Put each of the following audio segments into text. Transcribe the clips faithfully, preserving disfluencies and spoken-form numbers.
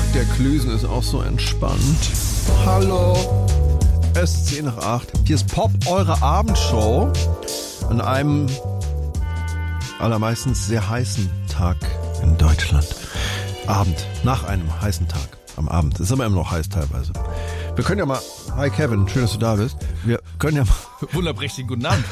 Der Klüsen ist auch so entspannt. Hallo. Es ist zehn nach acht. Hier ist Pop, eure Abendshow. An einem allermeistens sehr heißen Tag in Deutschland. Abend. Nach einem heißen Tag. Am Abend. Ist aber immer noch heiß teilweise. Wir können ja mal... Hi Kevin, schön, dass du da bist. Wir können ja mal... Wunderprächtigen guten Abend.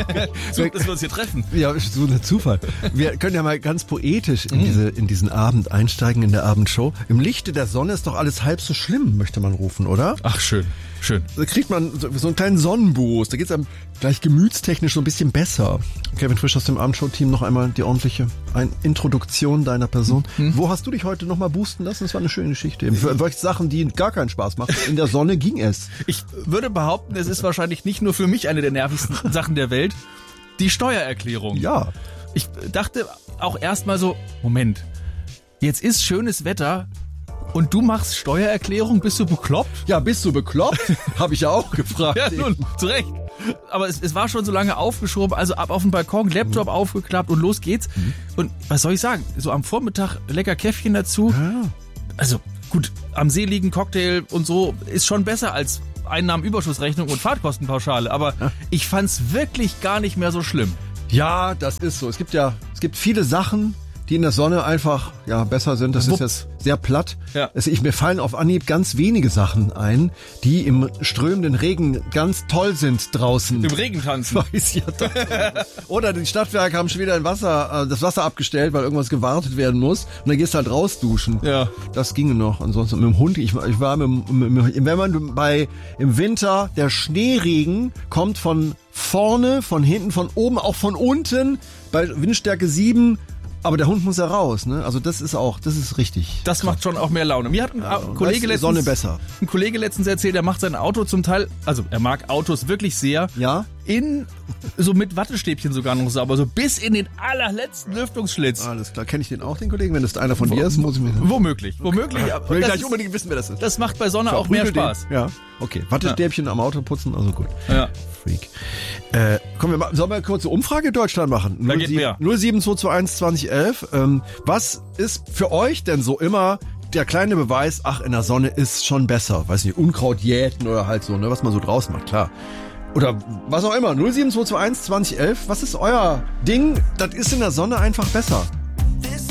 So, dass wir uns hier treffen. Ja, so ein Zufall. Wir können ja mal ganz poetisch in, diese, in diesen Abend einsteigen, in der Abendshow. Im Lichte der Sonne ist doch alles halb so schlimm, möchte man rufen, oder? Ach, schön, schön. Da kriegt man so, so einen kleinen Sonnenboost. Da geht's einem gleich gemütstechnisch so ein bisschen besser. Kevin Frisch aus dem Abendshow-Team, noch einmal die ordentliche ein Introduktion deiner Person. Mhm. Wo hast du dich heute nochmal boosten lassen? Das war eine schöne Geschichte. Für solche Sachen, die gar keinen Spaß machen. In der Sonne ging es. Ich würde behaupten, es ist wahrscheinlich nicht nur für mich eine der nervigsten Sachen der Welt. Die Steuererklärung. Ja. Ich dachte auch erstmal so, Moment, jetzt ist schönes Wetter und du machst Steuererklärung, bist du bekloppt? Ja, bist du bekloppt? Habe ich ja auch gefragt. Ja, nun, zu Recht. Aber es, es war schon so lange aufgeschoben, also ab auf den Balkon, Laptop mhm. aufgeklappt und los geht's. Mhm. Und was soll ich sagen, so am Vormittag lecker Käffchen dazu. Ja. Also gut, am See liegen Cocktail und so ist schon besser als Einnahmenüberschussrechnung und Fahrtkostenpauschale. Aber ja. ich fand's wirklich gar nicht mehr so schlimm. Ja, das ist so. Es gibt ja, es gibt viele Sachen, die in der Sonne einfach ja besser sind. Das Wupp. ist jetzt sehr platt. Ja. Also ich, mir fallen auf Anhieb ganz wenige Sachen ein, die im strömenden Regen ganz toll sind draußen. Im Regen tanzen. Weiß ja Oder die Stadtwerke haben schon wieder ein Wasser, das Wasser abgestellt, weil irgendwas gewartet werden muss. Und dann gehst du halt raus duschen. Ja. Das ginge noch. Ansonsten mit dem Hund. Ich, ich war mit, mit, mit, wenn man bei im Winter der Schneeregen kommt von vorne, von hinten, von oben, auch von unten. Bei Windstärke sieben. Aber der Hund muss ja raus, ne? Also das ist auch, das ist richtig. Das krass. Macht schon auch mehr Laune. Mir hat ein ja, Kollege letztens, Sonne besser. ein Kollege letztens erzählt, er macht sein Auto zum Teil, also er mag Autos wirklich sehr. Ja. In, so mit Wattestäbchen sogar noch sauber, so bis in den allerletzten Lüftungsschlitz. Alles klar. Kenne ich den auch, den Kollegen? Wenn das einer von Wo, dir ist, muss ich mir... Womöglich, womöglich. Ja, ich will gleich ist, unbedingt wissen, wer das ist. Das macht bei Sonne auch mehr Spaß. Den. Ja, okay. Wattestäbchen ja. am Auto putzen, also gut. Ja. Freak. Äh, komm, wir machen, sollen wir eine kurze Umfrage in Deutschland machen? Da geht mehr. null sieben zwei zwei eins zwanzig elf. Ähm, was ist für euch denn so immer der kleine Beweis, ach, in der Sonne ist schon besser? Weiß nicht, Unkraut jäten oder halt so, ne, was man so draußen macht, klar. Oder was auch immer. null sieben zwei zwei eins zwanzig elf. Was ist euer Ding? Das ist in der Sonne einfach besser.